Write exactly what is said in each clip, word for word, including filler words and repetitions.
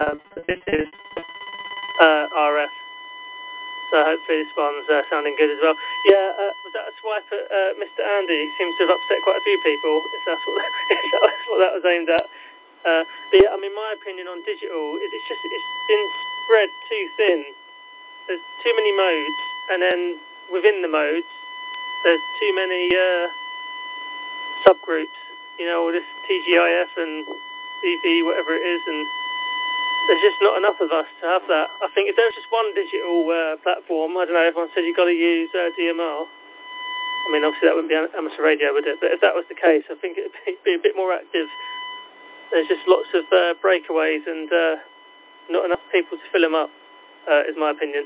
Um, this is uh, R F. So hopefully this one's uh, sounding good as well. Yeah, uh, was that a swipe at uh, Mister Andy? He seems to have upset quite a few people, if that's what that, if that's what that was aimed at. Uh, but yeah, I mean, my opinion on digital is it's just it's been spread too thin. There's too many modes, and then within the modes, there's too many uh, subgroups. You know, all this T G I F and C V, whatever it is, and there's just not enough of us to have that. I think if there was just one digital uh, platform, I don't know, everyone said you've got to use uh, D M R. I mean, obviously that wouldn't be amateur radio, would it? But if that was the case, I think it would be, be a bit more active. There's just lots of uh, breakaways and uh, not enough people to fill them up, uh, is my opinion.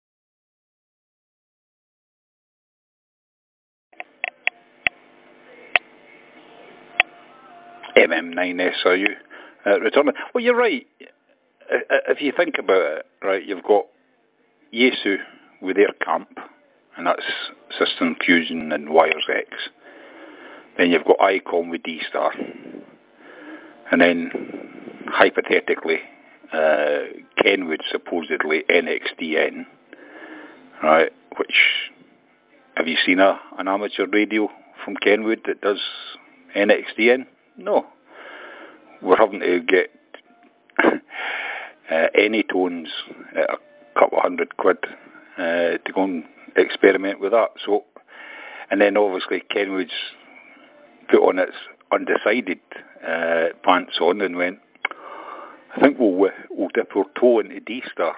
M M nine S R U uh, returning. Well, you're right. If you think about it, right, you've got Yaesu with their camp, and that's System Fusion and Wires X. Then you've got ICOM with D-Star. And then, hypothetically, uh, Kenwood supposedly N X D N, right, which, have you seen a, an amateur radio from Kenwood that does N X D N? No. We're having to get uh, any tones at a couple of hundred quid uh, to go and experiment with that. So, and then obviously Kenwood's put on its undecided uh, pants on and went, I think we'll, we'll dip our toe into D-Star.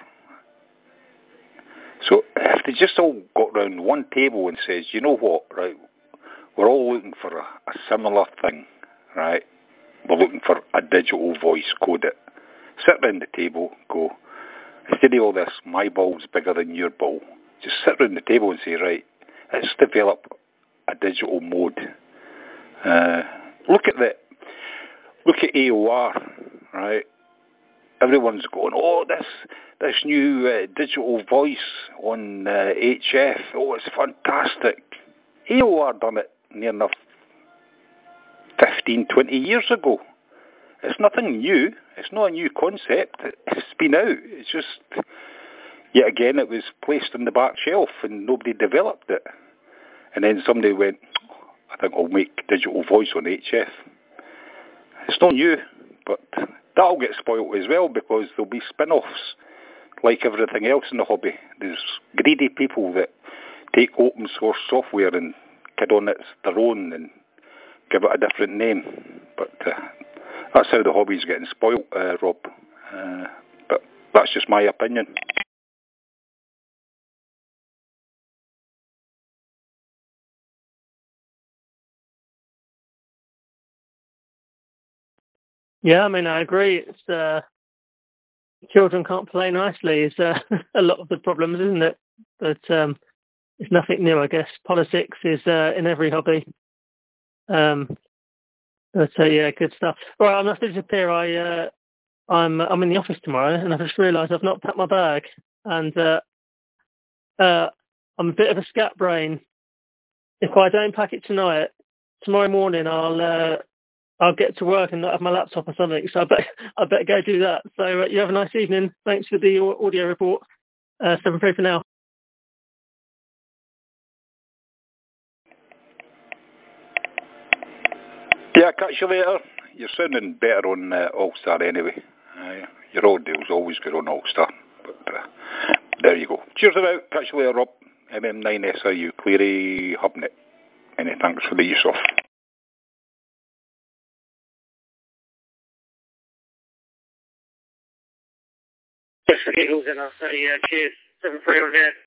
So if they just all got round one table and says, you know what, right, we're all looking for a, a similar thing, right? We're looking for a digital voice, code it. Sit round the table, go, instead of all this, my ball's bigger than your ball, just sit round the table and say, right, let's develop a digital mode. Uh, look at the, look at A O R, right? Everyone's going, oh, this this new uh, digital voice on uh, H F, oh, it's fantastic. A O R done it near enough fifteen, twenty years ago. It's nothing new. It's not a new concept. It's been out. It's just, yet again, it was placed on the back shelf and nobody developed it. And then somebody went, I think I'll make digital voice on H F. It's not new, but that'll get spoilt as well because there'll be spin-offs like everything else in the hobby. There's greedy people that take open source software and kid on it their own and give it a different name. But uh, that's how the hobby's getting spoilt, uh, Rob. Uh, but that's just my opinion. Yeah, I mean, I agree. It's uh, children can't play nicely is uh, a lot of the problems, isn't it? But um, it's nothing new, I guess. Politics is uh, in every hobby. Um, but uh, yeah, good stuff. Right, I must disappear. I uh, I'm I'm in the office tomorrow, and I just realised I've not packed my bag, and uh, uh, I'm a bit of a scat brain. If I don't pack it tonight, tomorrow morning I'll. Uh, I'll get to work and not have my laptop or something, so I bet I better go do that. So uh, you have a nice evening. Thanks for the audio report. Uh, seven three for now. Yeah, catch you later. You're sounding better on uh, All-Star anyway. Uh, your audio's always good on All-Star. But uh, there you go. Cheers about. Catch you later, Rob. M M nine S R U, Cleary Hubnet. Many thanks for the use of. Just for giggles, and I'll say uh, cheers. seven three on here.